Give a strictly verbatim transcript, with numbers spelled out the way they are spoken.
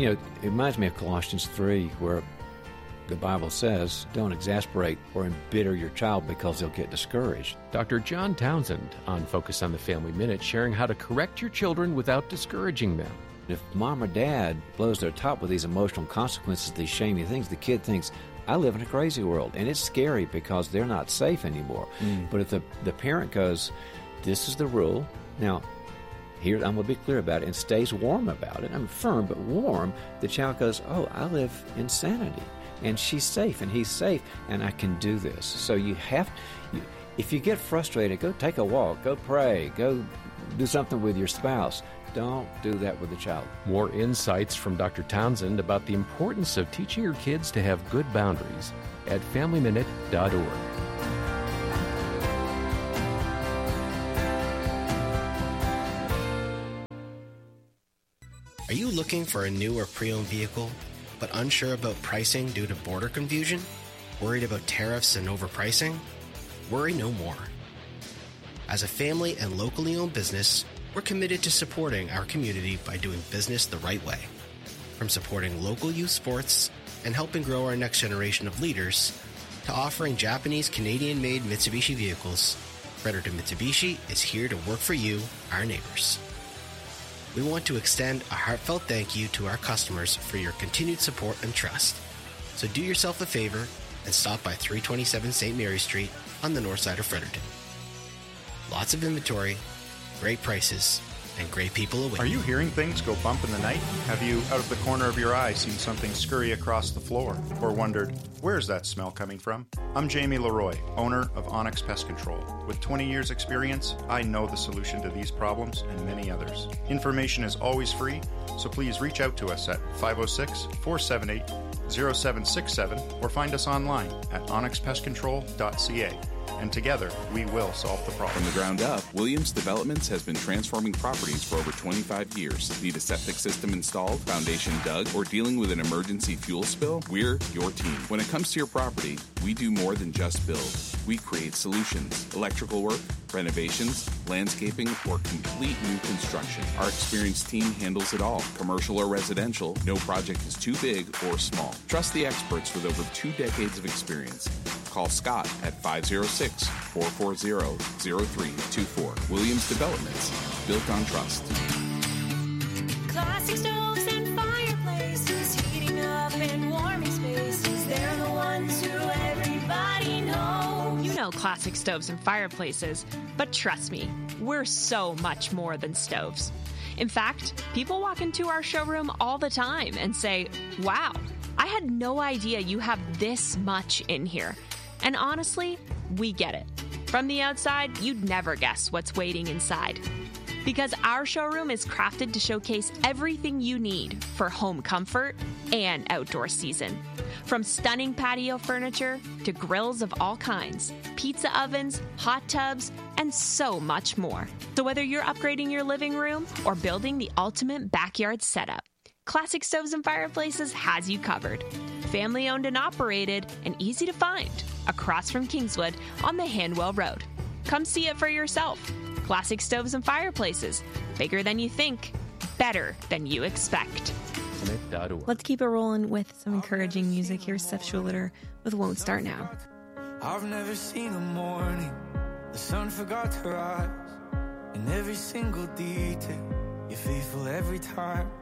You know, it reminds me of Colossians three, where the Bible says, don't exasperate or embitter your child because they'll get discouraged. Doctor John Townsend on Focus on the Family Minute, sharing how to correct your children without discouraging them. If mom or dad blows their top with these emotional consequences, these shamey things, the kid thinks, I live in a crazy world. And it's scary because they're not safe anymore. Mm. But if the, the parent goes, this is the rule, now, here I'm going to be clear about it, and stays warm about it, I'm firm but warm, the child goes, oh, I live in sanity. And she's safe, and he's safe, and I can do this. So you have, you, if you get frustrated, go take a walk, go pray, go do something with your spouse. Don't do that with the child. More insights from Doctor Townsend about the importance of teaching your kids to have good boundaries at family minute dot org. Are you looking for a new or pre-owned vehicle, but unsure about pricing due to border confusion? Worried about tariffs and overpricing? Worry no more. As a family and locally owned business, we're committed to supporting our community by doing business the right way. From supporting local youth sports and helping grow our next generation of leaders, to offering Japanese Canadian-made Mitsubishi vehicles, Fredericton Mitsubishi is here to work for you, our neighbors. We want to extend a heartfelt thank you to our customers for your continued support and trust. So do yourself a favor and stop by three twenty-seven Saint Mary Street on the north side of Fredericton. Lots of inventory, great prices, and great people away. Are you hearing things go bump in the night? Have you, out of the corner of your eye, seen something scurry across the floor? Or wondered, where's that smell coming from? I'm Jamie Leroy, owner of Onyx Pest Control. With twenty years experience, I know the solution to these problems and many others. Information is always free, so please reach out to us at five oh six, four seven eight, oh seven six seven or find us online at onyx pest control dot c a. And together, we will solve the problem. From the ground up, Williams Developments has been transforming properties for over twenty-five years. Need a septic system installed, foundation dug, or dealing with an emergency fuel spill? We're your team. When it comes to your property, we do more than just build. We create solutions, electrical work, renovations, landscaping, or complete new construction. Our experienced team handles it all. Commercial or residential, no project is too big or small. Trust the experts with over two decades of experience. Call Scott at five oh six, four four zero, zero three two four. Williams Developments, built on trust. Classic stoves and fireplaces, heating up and warming spaces. They're the ones who everybody knows. You know classic stoves and fireplaces, but trust me, we're so much more than stoves. In fact, people walk into our showroom all the time and say, wow, I had no idea you have this much in here. And honestly, we get it. From the outside, you'd never guess what's waiting inside. Because our showroom is crafted to showcase everything you need for home comfort and outdoor season. From stunning patio furniture to grills of all kinds, pizza ovens, hot tubs, and so much more. So whether you're upgrading your living room or building the ultimate backyard setup, Classic Stoves and Fireplaces has you covered. Family owned and operated and easy to find across from Kingswood on the Handwell Road. Come see it for yourself. Classic Stoves and Fireplaces. Bigger than you think, better than you expect. Let's keep it rolling with some encouraging music. Here's Seth Schuliter with Won't Start Now. I've never seen a morning the sun forgot to rise. In every single detail, you're faithful every time.